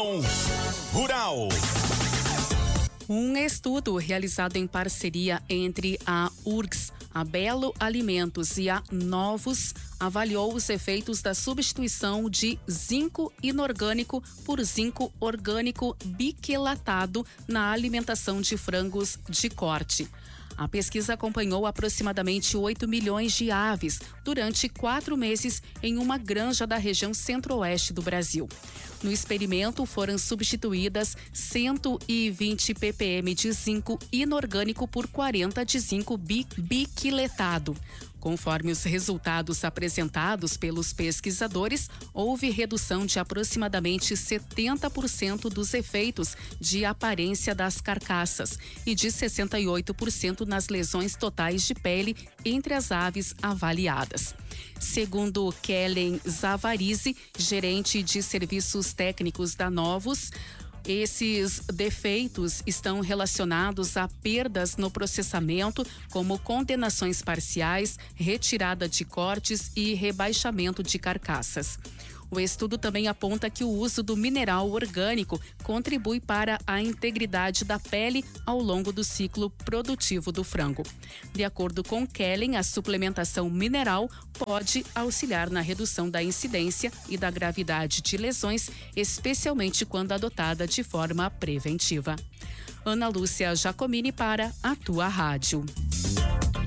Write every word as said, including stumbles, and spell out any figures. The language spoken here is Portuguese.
Conexão Rural. Um estudo realizado em parceria entre a U R G S, a Belo Alimentos e a Novus avaliou os efeitos da substituição de zinco inorgânico por zinco orgânico biquelatado na alimentação de frangos de corte. A pesquisa acompanhou aproximadamente oito milhões de aves durante quatro meses em uma granja da região centro-oeste do Brasil. No experimento, foram substituídas cento e vinte ppm de zinco inorgânico por quarenta de zinco bi- biquiletado. Conforme os resultados apresentados pelos pesquisadores, houve redução de aproximadamente setenta por cento dos efeitos de aparência das carcaças e de sessenta e oito por cento nas lesões totais de pele entre as aves avaliadas. Segundo Kellen Zavarizi, gerente de serviços técnicos da Novus, esses defeitos estão relacionados a perdas no processamento, como condenações parciais, retirada de cortes e rebaixamento de carcaças. O estudo também aponta que o uso do mineral orgânico contribui para a integridade da pele ao longo do ciclo produtivo do frango. De acordo com Kellen, a suplementação mineral pode auxiliar na redução da incidência e da gravidade de lesões, especialmente quando adotada de forma preventiva. Ana Lúcia Giacomini para a Tua Rádio.